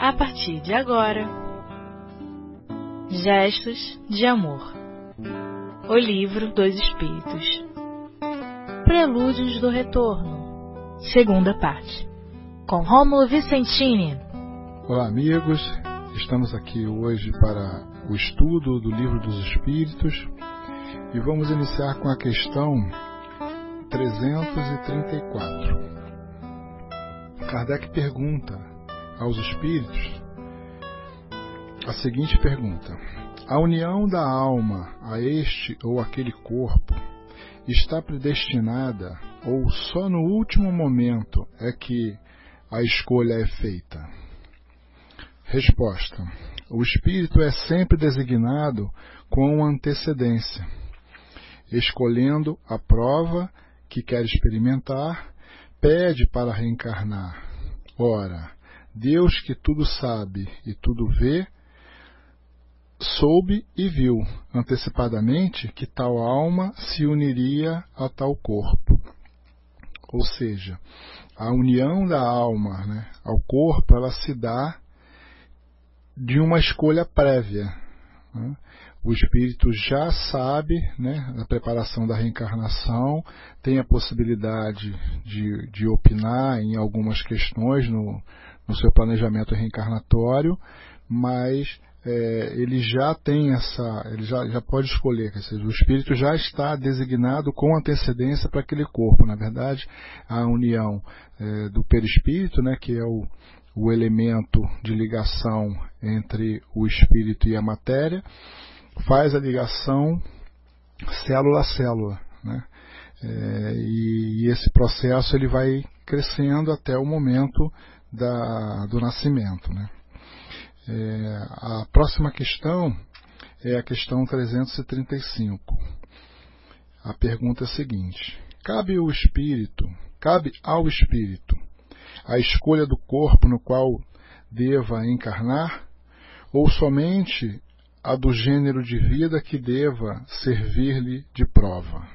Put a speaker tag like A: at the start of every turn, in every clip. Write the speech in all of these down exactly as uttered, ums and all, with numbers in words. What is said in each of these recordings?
A: a partir de agora. Gestos de Amor. O Livro dos Espíritos. Prelúdios do Retorno. Segunda parte. Com Rômulo Vicentini.
B: Olá, amigos. Estamos aqui hoje para o estudo do Livro dos Espíritos e vamos iniciar com a questão trezentos e trinta e quatro. Kardec pergunta aos espíritos a seguinte pergunta: a união da alma a este ou aquele corpo está predestinada ou só no último momento é que a escolha é feita? Resposta: o espírito é sempre designado com antecedência, escolhendo a prova que quer experimentar, pede para reencarnar. Ora, Deus, que tudo sabe e tudo vê, soube e viu antecipadamente que tal alma se uniria a tal corpo. Ou seja, a união da alma, né, ao corpo, ela se dá de uma escolha prévia. Né? O espírito já sabe, né, da preparação da reencarnação, tem a possibilidade de, de opinar em algumas questões no, no seu planejamento reencarnatório, mas é, ele já tem essa, ele já, já pode escolher, quer dizer, o espírito já está designado com antecedência para aquele corpo. Na verdade, a união é, do perispírito, né, que é o, o elemento de ligação entre o espírito e a matéria, faz a ligação célula a célula, né? É, e, e esse processo ele vai crescendo até o momento da, do nascimento, né? É, a próxima questão é a questão trezentos e trinta e cinco. A pergunta é a seguinte: cabe ao espírito, cabe ao espírito a escolha do corpo no qual deva encarnar, ou somente a do gênero de vida que deva servir-lhe de prova?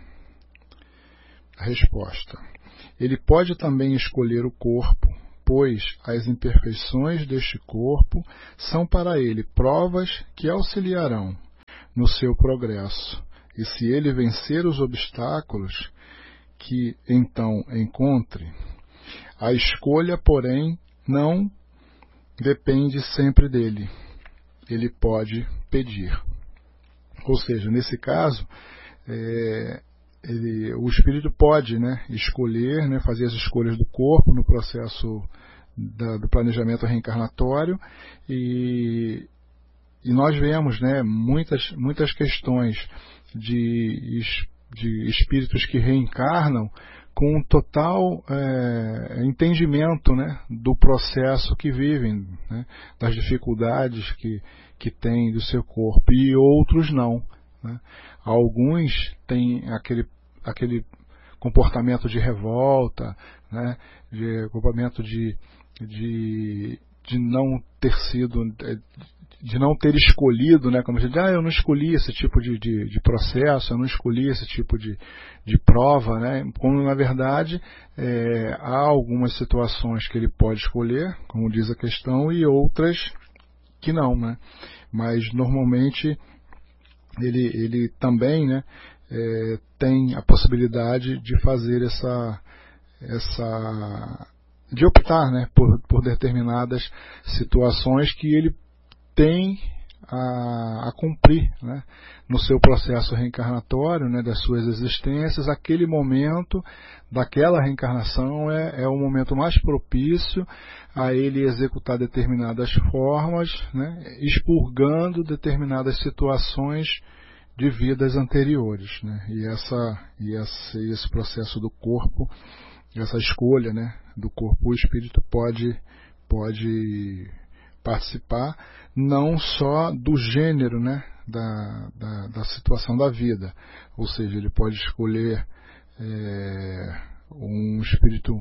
B: A resposta: ele pode também escolher o corpo, pois as imperfeições deste corpo são para ele provas que auxiliarão no seu progresso, e se ele vencer os obstáculos que então encontre, a escolha, porém, não depende sempre dele. Ele pode pedir. Ou seja, nesse caso, é, ele, o espírito pode, né, escolher, né, fazer as escolhas do corpo no processo da, do planejamento reencarnatório, e, e nós vemos, né, muitas, muitas questões de, de espíritos que reencarnam com um total é, entendimento, né, do processo que vivem, né, das dificuldades que, que têm do seu corpo, e outros não. Né. Alguns têm aquele, aquele comportamento de revolta, né, de comportamento de, de, de não ter sido, de não ter escolhido, né, como a gente diz, ah, eu não escolhi esse tipo de, de, de processo, eu não escolhi esse tipo de, de prova, né, quando na verdade é, há algumas situações que ele pode escolher, como diz a questão, e outras que não, né, mas normalmente ele, ele também, né, é, tem a possibilidade de fazer essa, essa de optar, né, por, por determinadas situações que ele tem a, a cumprir, né, no seu processo reencarnatório, né, das suas existências. Aquele momento daquela reencarnação é, é o momento mais propício a ele executar determinadas formas, né, expurgando determinadas situações de vidas anteriores, né, e, essa, e esse, esse processo do corpo, essa escolha, né, do corpo, o espírito pode, pode participar não só do gênero, né, da, da, da situação da vida, ou seja, ele pode escolher é, um espírito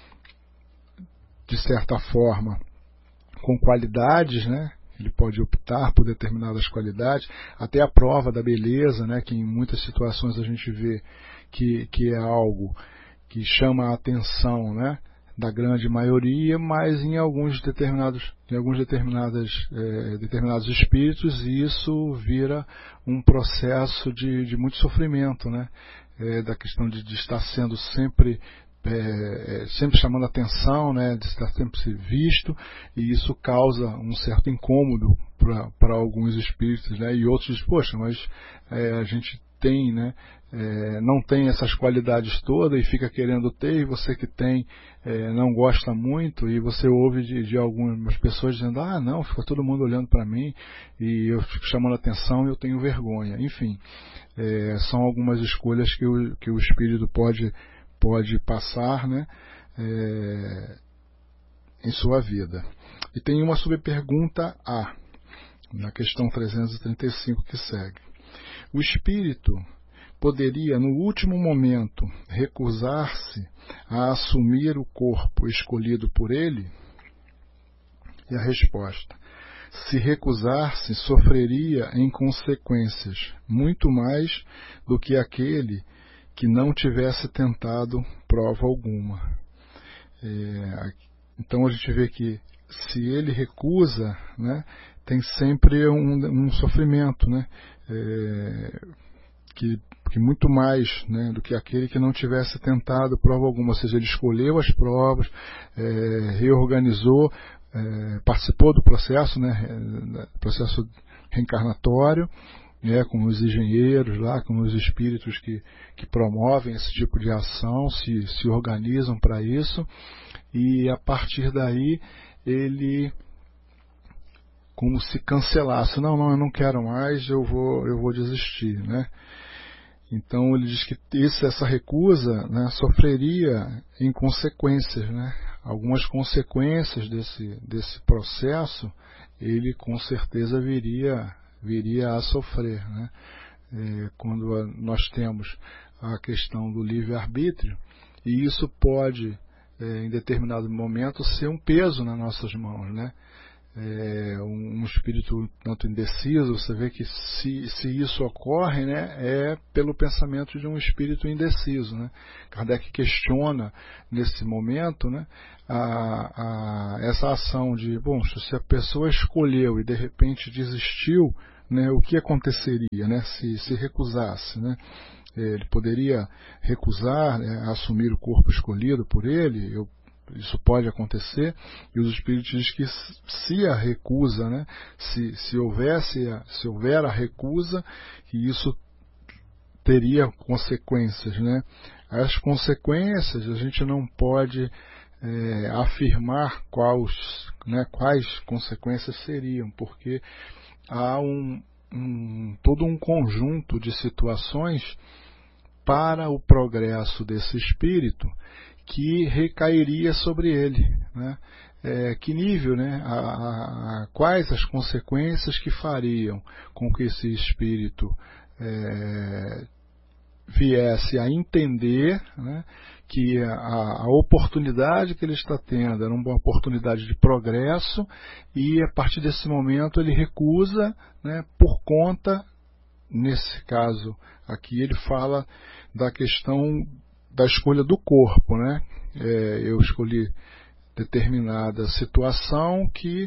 B: de certa forma com qualidades, né, ele pode optar por determinadas qualidades, até a prova da beleza, né, que em muitas situações a gente vê que, que é algo que chama a atenção, né, da grande maioria, mas em alguns determinados, em alguns determinadas, é, determinados espíritos isso vira um processo de, de muito sofrimento, né? É, da questão de, de estar sendo sempre É, sempre chamando atenção, né, de estar sempre visto, e isso causa um certo incômodo para alguns espíritos, né, e outros dizem, poxa, mas é, a gente tem, né, é, não tem essas qualidades todas e fica querendo ter, e você que tem é, não gosta muito, e você ouve de, de algumas pessoas dizendo, ah não, fica todo mundo olhando para mim e eu fico chamando atenção e eu tenho vergonha. Enfim, é, são algumas escolhas que o, que o espírito pode pode passar, né, é, em sua vida. E tem uma subpergunta A, na questão trezentos e trinta e cinco que segue. O espírito poderia, no último momento, recusar-se a assumir o corpo escolhido por ele? E a resposta: se recusar-se, sofreria em consequências, muito mais do que aquele que não tivesse tentado prova alguma. É, então a gente vê que se ele recusa, né, tem sempre um, um sofrimento, né, é, que, que muito mais, né, do que aquele que não tivesse tentado prova alguma. Ou seja, ele escolheu as provas, é, reorganizou, é, participou do processo, né, processo reencarnatório, É, com os engenheiros lá, com os espíritos que, que promovem esse tipo de ação, se, se organizam para isso, e a partir daí ele como se cancelasse, não, não, eu não quero mais, eu vou, eu vou desistir, né? Então ele diz que esse, essa recusa, né, sofreria em consequências, né? Algumas consequências desse, desse processo, ele com certeza viria viria a sofrer, né? É, quando a, nós temos a questão do livre-arbítrio, e isso pode, é, em determinado momento, ser um peso nas nossas mãos, né? É, um, um espírito tanto indeciso, você vê que se, se isso ocorre, né, é pelo pensamento de um espírito indeciso, né? Kardec questiona nesse momento, né, a, a, essa ação de, bom, se a pessoa escolheu e de repente desistiu, né, o que aconteceria, né, se, se recusasse, né? Ele poderia recusar, né, assumir o corpo escolhido por ele. Eu, isso pode acontecer, e os espíritos dizem que se a recusa, né, se, se, houvesse, se houver a recusa, que isso teria consequências, né? As consequências a gente não pode é, afirmar quais, né, quais consequências seriam, porque há um, um, todo um conjunto de situações para o progresso desse espírito que recairia sobre ele, né? É, que nível, né? A, a, a, quais as consequências que fariam com que esse espírito é, viesse a entender, né, que a, a oportunidade que ele está tendo era uma oportunidade de progresso, e a partir desse momento ele recusa, né, por conta, nesse caso aqui ele fala da questão da escolha do corpo, né? É, eu escolhi determinada situação que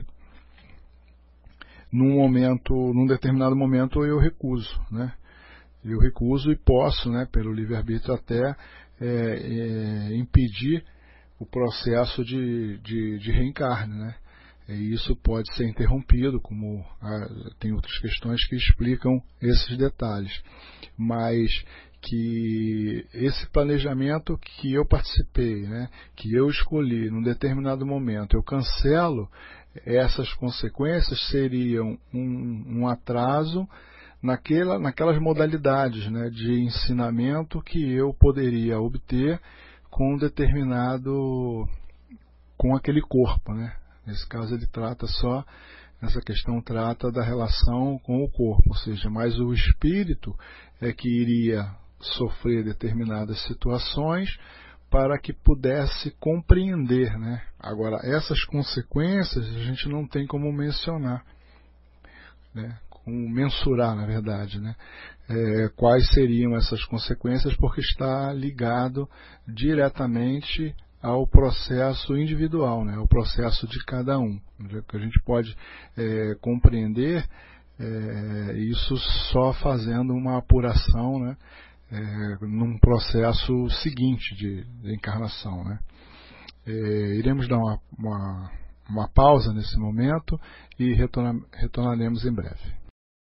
B: num momento, num determinado momento eu recuso, né? Eu recuso e posso, né, pelo livre-arbítrio até é, é, impedir o processo de, de, de reencarne, né? E isso pode ser interrompido, como ah, tem outras questões que explicam esses detalhes, mas que esse planejamento que eu participei, né, que eu escolhi num determinado momento, eu cancelo, essas consequências seriam um, um atraso naquela, naquelas modalidades, né, de ensinamento que eu poderia obter com um determinado, com aquele corpo, né? Nesse caso ele trata só, essa questão trata da relação com o corpo, ou seja, mais o espírito é que iria sofrer determinadas situações para que pudesse compreender, né? Agora, essas consequências a gente não tem como mencionar, né? Como mensurar, na verdade, né? É, quais seriam essas consequências, porque está ligado diretamente ao processo individual, né, ao processo de cada um. Que a gente pode é, compreender é, isso só fazendo uma apuração, né, é, num processo seguinte de, de encarnação, né. É, iremos dar uma, uma, uma pausa nesse momento e retorna, retornaremos em breve.